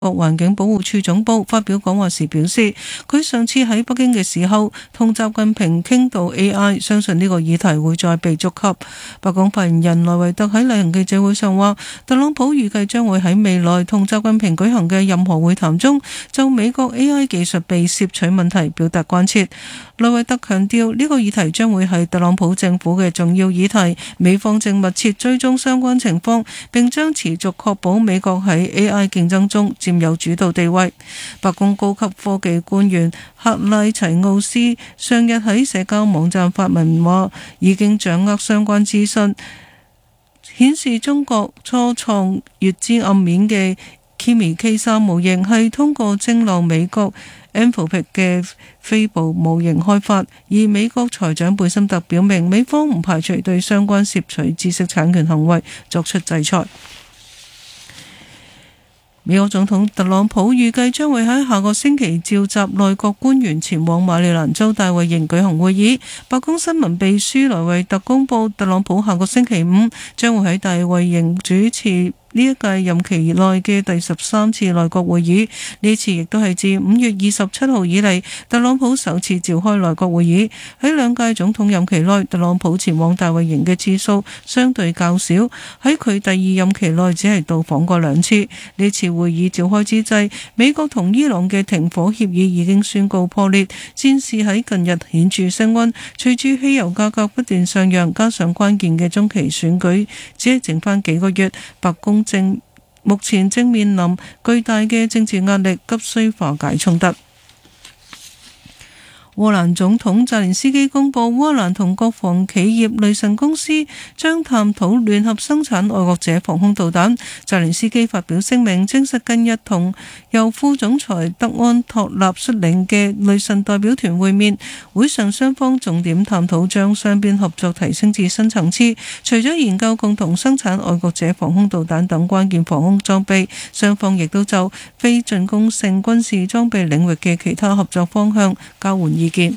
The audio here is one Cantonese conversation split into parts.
國環境保護署總部發表講話時表示，佢上次喺北京嘅時候同習近平傾到 AI， 相信呢個議題會再被觸及。白宮發言人萊維特喺例行記者會上話，特朗普預計將會喺未來同習近平舉行嘅任何會談中，就美國 AI 技術被竊取問題表達關切。萊維特強調，呢個議題將會係特朗普政府嘅重要議題，美方正密切追蹤相關情況，並將持續確保美國喺 AI 競爭中佔有主導地位。白宮高級科技官員克拉齊奧斯上日喺社交網站發文話，已經掌握相關資訊，顯示中國初創月之暗面嘅 Kimi K3 模型係通過蒸餾美國 Anthropic 嘅飛步模型開發，而美國財長貝森特表明，美方唔排除對相關竊取知識產權行為作出制裁。美國總統特朗普預計將會喺下個星期召集內閣官員前往馬里蘭州大衛營舉行會議。白宮新聞秘書萊維特公布，特朗普下個星期五將會喺大衛營主持呢一屆任期內嘅第13次內閣會議，呢次亦都係自5月27號以嚟特朗普首次召開內閣會議。喺兩屆總統任期內，特朗普前往大衛營嘅次數相對較少，喺佢第二任期內只係到訪過2次。呢次會議召開之際，美國同伊朗嘅停火協議已經宣告破裂，戰事喺近日顯著升溫。隨住汽油價格不斷上揚，加上關鍵嘅中期選舉只係剩返幾個月，白宮目前正面臨巨大嘅政治壓力，急需化解衝突。烏克蘭總統澤連斯基公布，烏克蘭同國防企業雷神公司將探討聯合生產愛國者防空導彈。澤連斯基發表聲明，證實近日同由副總裁德安托納率領嘅雷神代表團會面，會上雙方重點探討將雙邊合作提升至新層次。除咗研究共同生產愛國者防空導彈等關鍵防空裝備，雙方亦都就非進攻性軍事裝備領域嘅其他合作方向交換意見。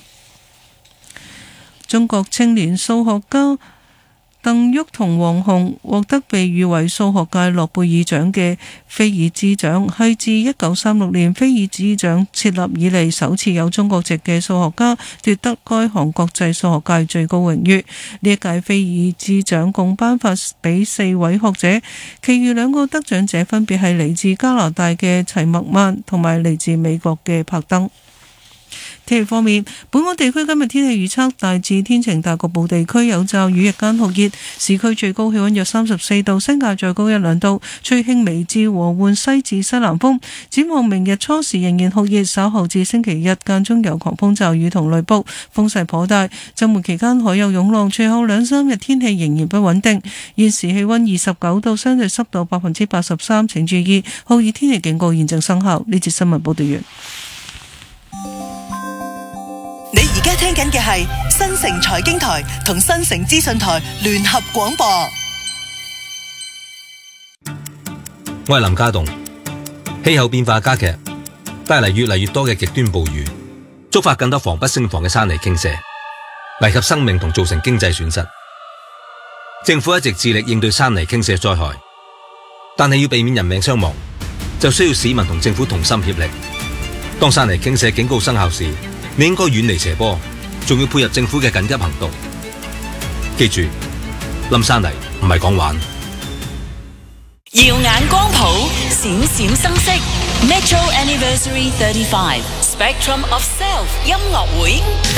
中國青年數學家鄧旭同王洪獲得被譽為數學界諾貝爾獎嘅菲爾茲獎，係自1936年菲爾茲獎設立以嚟首次有中國籍嘅數學家奪得該項國際數學界最高榮譽。呢一屆菲爾茲獎共頒發俾4位學者，其餘2個得獎者分別係嚟自加拿大嘅齊默曼同埋嚟自美國嘅柏登。天氣方面，本港地區今日天氣預測大致天晴，但局部地區有驟雨，日間酷熱，市區最高氣溫約34度，新界再高1-2度，吹輕微至和緩西至西南風。展望明日初時仍然酷熱，稍後至星期日間中有狂風驟雨同雷暴，風勢頗大。週末期間海有湧浪，隨後2-3日天氣仍然不穩定。現時氣溫29度，相對濕度83%，請注意酷熱天氣警告現正生效。呢節新聞報道完。 你而家聽緊嘅係新城財經台同新城資訊台聯合廣播。 我係林家棟。氣候變化加劇，帶嚟越嚟越多嘅極端暴雨，觸發更多防不勝防嘅山泥傾瀉，危及生命同造成經濟損失。政府一直致力應對山泥傾瀉災害，但係要避免人命傷亡，就需要市民同政府同心協力。當山泥傾瀉警告生效時，你應該遠離斜坡，仲要配合政府嘅緊急行動。記住，冧山泥唔係講玩。 耀眼光譜，閃閃生色。Metro Anniversary 35 Spectrum of Self 音樂會。